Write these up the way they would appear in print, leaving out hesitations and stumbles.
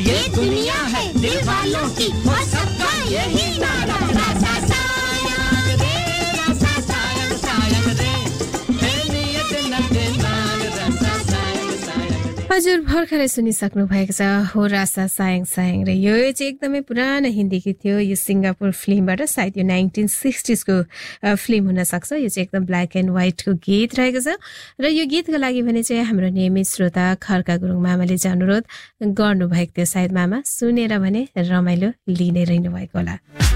ये दुनिया है दिल वालों की और सबका यही नारा रासा सायंग रे रासा सायंग सायंग रे हे नियत नते नाग रासा सायंग सायंग रे। हजुर भर्खरै सुनिसक्नु भएको छ हो रासा सायङ सायङ रे। यो चाहिँ एकदमै पुरानो हिन्दी गीत थियो। यो सिङ्गापुर फिल्मबाट, सायद यो 1960s को फिल्म हुन सक्छ। यो चाहिँ एकदम ब्ल्याक एन्ड व्हाइटको गीत रहेको छ र यो गीतको लागि भने चाहिँ हाम्रो नियमित श्रोता खर्का गुरुङ मामाले चाहिँ अनुरोध गर्नुभएको थियो। सायद मामा सुनेर भने रमाइलो लिने रहनु भएको होला।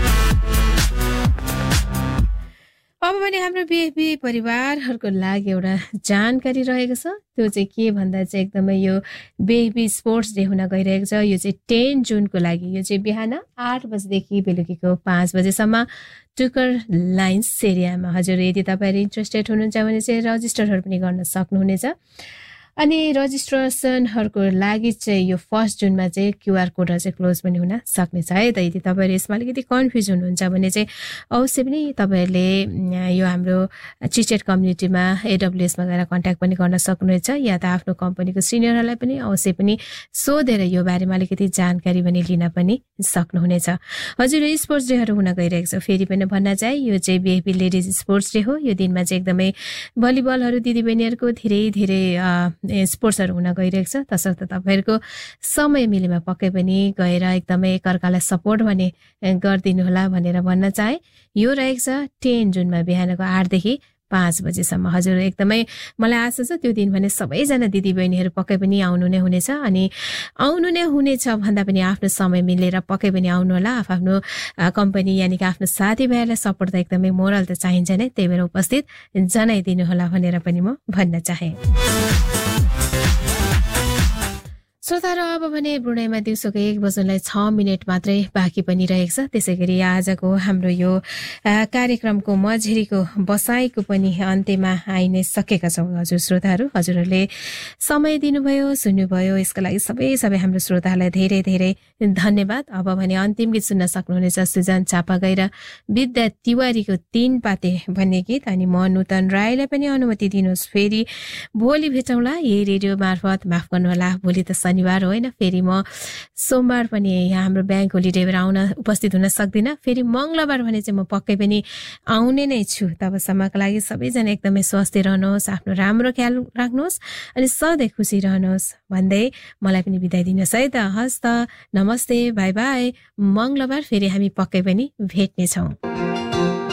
अब भने हाम्रो बिएफबी परिवारहरूको लागि एउटा जानकारी रहेको छ। त्यो चाहिँ के भन्दा चाहिँ एकदमै यो बिएफबी स्पोर्ट्स डे हुन गइरहेको छ। यो चाहिँ 10 जुनको लागि। यो चाहिँ बिहान 8 बजेदेखि बेलुकीको 5 बजेसम्म टुकर लाइन्स एरियामा। हजुर यदि तपाईँहरू इन्ट्रेस्टेड हुनुहुन्छ भने चाहिँ रजिस्टरहरू पनि गर्न सक्नुहुनेछ। अनि रजिस्ट्रेसनहरूको लागि चाहिँ यो 1 जुनमा चाहिँ क्युआर कोडहरू चाहिँ क्लोज पनि हुन सक्नेछ है त। यदि तपाईँहरू यसमा अलिकति कन्फ्युज हुनुहुन्छ भने चाहिँ अवश्य पनि तपाईँहरूले यो हाम्रो चिचेट कम्युनिटीमा AWSमा गएर कन्ट्याक्ट पनि गर्न सक्नुहुनेछ, या त आफ्नो कम्पनीको सिनियरहरूलाई पनि अवश्य पनि सोधेर यो बारेमा अलिकति जानकारी पनि लिन पनि सक्नुहुनेछ। हजुर यो स्पोर्ट्स डेहरू हुन गइरहेको छ। फेरि पनि भन्न चाहिँ यो चाहिँ बिएफबी लेडिज स्पोर्ट्स डे हो। यो दिनमा चाहिँ एकदमै भलिबलहरू दिदीबहिनीहरूको धेरै धेरै स्पोर्ट्सहरू हुन गइरहेको छ। तसर्थ तपाईँहरूको समय मिलेमा पक्कै पनि गएर एकदमै एकअर्कालाई सपोर्ट भने गरिदिनु होला भनेर भन्न चाहे। यो रहेको छ 10 जुनमा बिहानको 8 देखि 5 बजेसम्म। हजुर एकदमै मलाई आशा छ त्यो दिन भने सबैजना दिदीबहिनीहरू पक्कै पनि आउनु नै हुनेछ। अनि आउनु नै हुनेछ भन्दा पनि आफ्नो समय मिलेर पक्कै पनि आउनु होला। आफ्नो कम्पनी यानि कि आफ्नो साथीभाइहरूलाई सपोर्ट त एकदमै मोरल त चाहिन्छ नै, त्यही भएर उपस्थित जनाइदिनु होला भनेर पनि म भन्न चाहे। श्रोताहरू अब भने ब्रुनाईमा दिउँसोको 1 बज्नलाई 6 मिनट मात्रै बाँकी पनि रहेको छ। त्यसै गरी आजको हाम्रो यो कार्यक्रमको मझेरीको बसाइको पनि अन्त्यमा आइ नै सकेका छौँ। हजुर श्रोताहरू, हजुरहरूले समय दिनुभयो, सुन्नुभयो, यसको लागि सबै हाम्रो श्रोताहरूलाई धेरै धेरै धन्यवाद। अब भने अन्तिम गीत सुन्न सक्नुहुनेछ सुजन चापागाई र विद्या तिवारीको 3 पाते भन्ने गीत। अनि म नूतन राईलाई पनि अनुमति दिनुहोस्। फेरि भोलि भेटौँला यही रेडियो मार्फत। माफ गर्नुहोला, भोलि त शनिबार होइन, फेरि म सोमबार पनि यहाँ हाम्रो ब्याङ्क होलिडे भएर आउन उपस्थित हुन सक्दिनँ। फेरि मङ्गलबार भने चाहिँ म पक्कै पनि आउने नै छु। तबसम्मको लागि सबैजना एकदमै स्वस्थ रहनुहोस्, आफ्नो राम्रो ख्याल राख्नुहोस् अनि सधैँ खुसी रहनुहोस् भन्दै मलाई पनि बिदाई दिनुहोस् है त। हस् त, नमस्ते, बाई बाई। मङ्गलबार फेरि हामी पक्कै पनि भेट्नेछौँ।